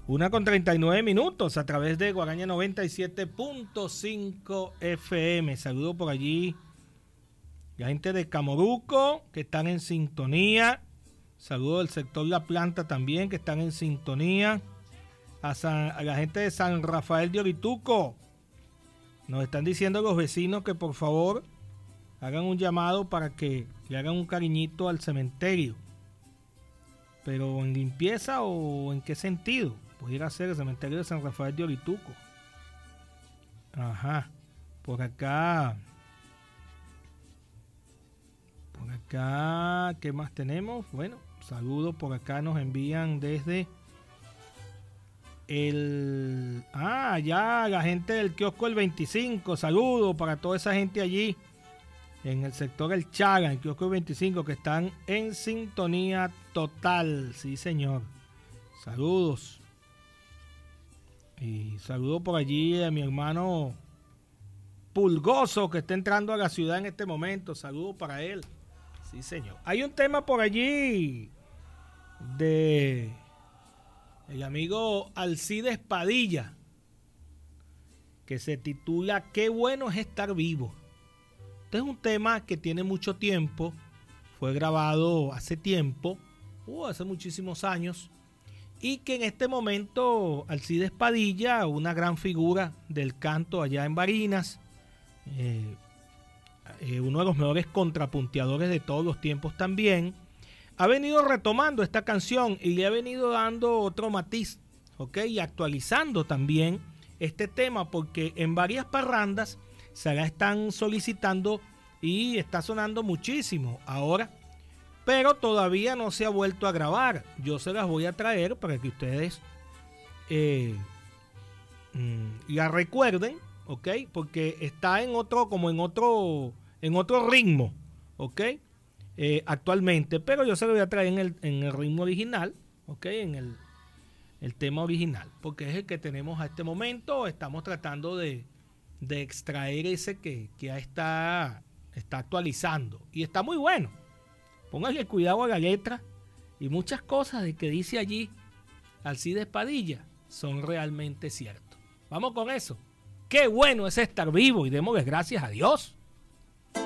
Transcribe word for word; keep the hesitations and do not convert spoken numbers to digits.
Una con treinta y nueve minutos a través de Guaraña noventa y siete punto cinco F M. Saludo por allí la gente de Camoruco que están en sintonía. Saludo del sector La Planta también que están en sintonía. A, San, a la gente de San Rafael de Orituco. Nos están diciendo los vecinos que por favor hagan un llamado para que le hagan un cariñito al cementerio. Pero ¿en limpieza o en qué sentido? Pudiera ser el cementerio de San Rafael de Orituco. Ajá. Por acá. Por acá. ¿Qué más tenemos? Bueno, saludos por acá nos envían desde el... Ah, ya la gente del kiosco El veinticinco. Saludos para toda esa gente allí. En el sector El Chaga, en el kiosco El veinticinco, que están en sintonía total. Sí, señor. Saludos. Y saludo por allí a mi hermano Pulgoso, que está entrando a la ciudad en este momento. Saludo para él. Sí, señor. Hay un tema por allí de el amigo Alcides Padilla, que se titula ¿Qué bueno es estar vivo? Este es un tema que tiene mucho tiempo. Fue grabado hace tiempo, uh, hace muchísimos años. Y que en este momento Alcides Padilla, una gran figura del canto allá en Barinas, eh, eh, uno de los mejores contrapunteadores de todos los tiempos también, ha venido retomando esta canción y le ha venido dando otro matiz, ¿ok? Y actualizando también este tema, porque en varias parrandas se la están solicitando y está sonando muchísimo ahora. Pero todavía no se ha vuelto a grabar. Yo se las voy a traer para que ustedes eh, mmm, la recuerden, ¿ok? Porque está en otro, como en otro, en otro ritmo, ¿ok? Eh, actualmente, pero yo se lo voy a traer en el, en el ritmo original, ¿ok? En el, el tema original, porque es el que tenemos a este momento. Estamos tratando de, de extraer ese que, que ya está, está actualizando y está muy bueno. Pónganle cuidado a la letra y muchas cosas de que dice allí Alcides Padilla son realmente ciertos. Vamos con eso. Qué bueno es estar vivo y démosle gracias a Dios.